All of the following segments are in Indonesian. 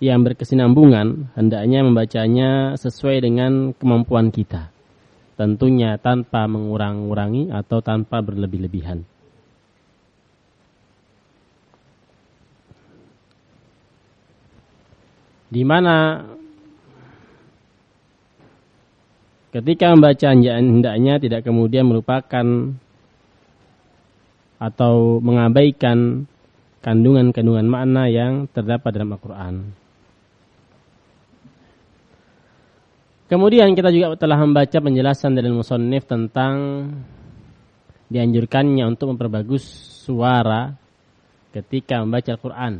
yang berkesinambungan, hendaknya membacanya sesuai dengan kemampuan kita. Tentunya tanpa mengurang-urangi atau tanpa berlebih-lebihan. Di mana ketika membaca hendaknya tidak kemudian melupakan atau mengabaikan kandungan-kandungan makna yang terdapat dalam Al-Quran. Kemudian kita juga telah membaca penjelasan dari musannif tentang dianjurkannya untuk memperbagus suara ketika membaca Al-Quran.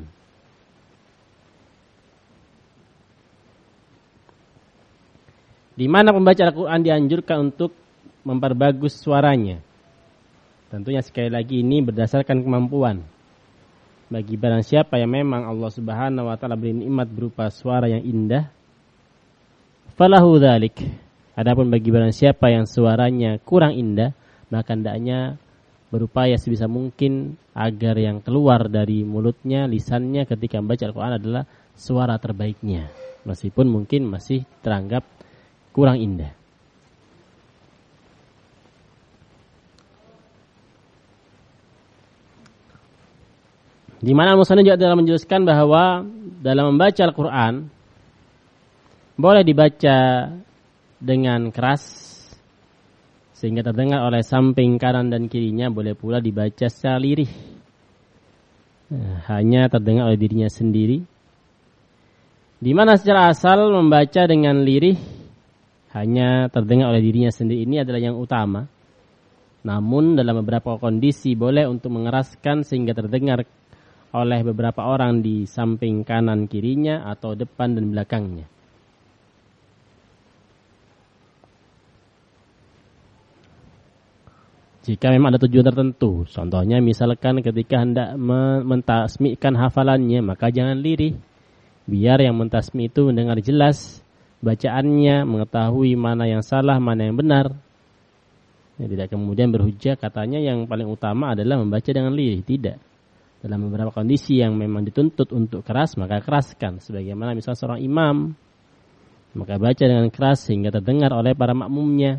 Di mana pembaca Al-Quran dianjurkan untuk memperbagus suaranya. Tentunya sekali lagi ini berdasarkan kemampuan. Bagi barang siapa yang memang Allah Subhanahu wa taala beri nikmat berupa suara yang indah, falahu dzalik. Adapun bagi barang siapa yang suaranya kurang indah, maka hendaknya berupaya sebisa mungkin agar yang keluar dari mulutnya, lisannya ketika membaca Al-Quran adalah suara terbaiknya. Meskipun mungkin masih teranggap kurang indah. Di mana musannif juga telah menjelaskan bahwa dalam membaca Al-Quran boleh dibaca dengan keras sehingga terdengar oleh samping kanan dan kirinya, boleh pula dibaca secara lirih hanya terdengar oleh dirinya sendiri. Di mana secara asal membaca dengan lirih hanya terdengar oleh dirinya sendiri ini adalah yang utama. Namun dalam beberapa kondisi boleh untuk mengeraskan sehingga terdengar oleh beberapa orang di samping kanan kirinya atau depan dan belakangnya. Jika memang ada tujuan tertentu, contohnya misalkan ketika hendak mentasmi'kan hafalannya, maka jangan lirih. Biar yang mentasmi' itu mendengar jelas bacaannya, mengetahui mana yang salah, mana yang benar. Ya, tidak kemudian berhujah katanya yang paling utama adalah membaca dengan lirih. Tidak. Dalam beberapa kondisi yang memang dituntut untuk keras, maka keraskan. Sebagaimana misalnya seorang imam, maka baca dengan keras sehingga terdengar oleh para makmumnya.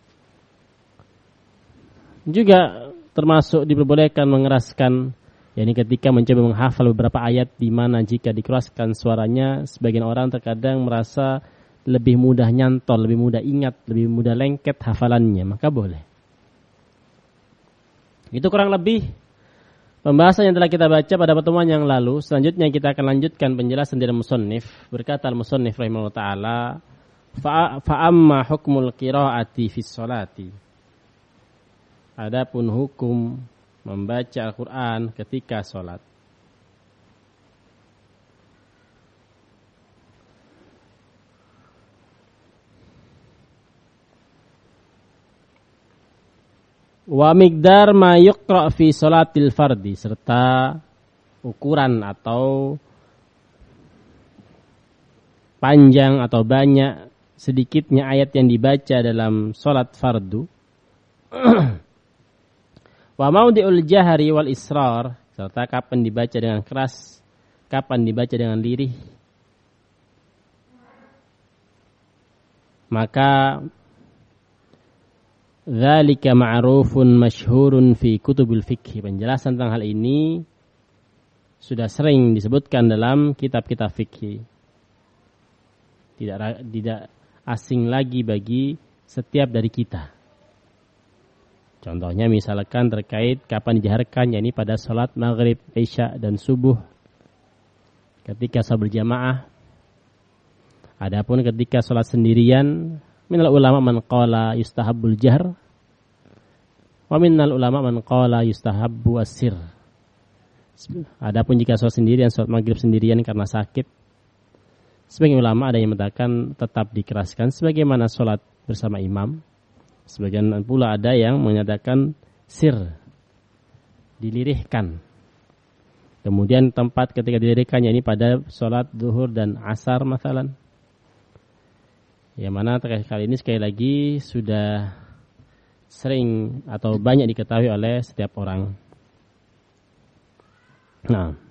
Juga termasuk diperbolehkan mengeraskan, yakni ketika mencoba menghafal beberapa ayat di mana jika dikeraskan suaranya, sebagian orang terkadang merasa lebih mudah nyantol, lebih mudah ingat, lebih mudah lengket hafalannya, maka boleh. Itu kurang lebih pembahasan yang telah kita baca pada pertemuan yang lalu. Selanjutnya kita akan lanjutkan penjelasan dari musannif. Berkata al-musannif rahimahullah ta'ala, fa'amma hukmul qiraati fis sholati. Adapun hukum membaca Al-Quran ketika sholat. Wa miqdar ma yuqra' fi sholatil fardi, serta ukuran atau panjang atau banyak sedikitnya ayat yang dibaca dalam sholat fardu. Wa maudi'ul jahri wal israr, serta kapan dibaca dengan keras, kapan dibaca dengan lirih. Maka dzalika ma'rufun masyhurun fi kutubil fikih. Penjelasan tentang hal ini sudah sering disebutkan dalam kitab-kitab fikih. Tidak asing lagi bagi setiap dari kita. Contohnya misalkan terkait kapan dijaharkan, yakni pada salat maghrib, isya dan subuh ketika salat berjamaah. Adapun ketika salat sendirian, minal ulama man qala yustahabbul jahr wa minal ulama man qala yustahabbu as-sir. Adapun jika salat sendirian, salat maghrib sendirian karena sakit, sebagian ulama ada yang mengatakan tetap dikeraskan sebagaimana salat bersama imam. Sebagian pula ada yang menyatakan sir, dilirihkan. Kemudian tempat ketika dilirihkannya ini pada salat zuhur dan asar masalan. Yang mana terkait kali ini sekali lagi sudah sering atau banyak diketahui oleh setiap orang. Nah,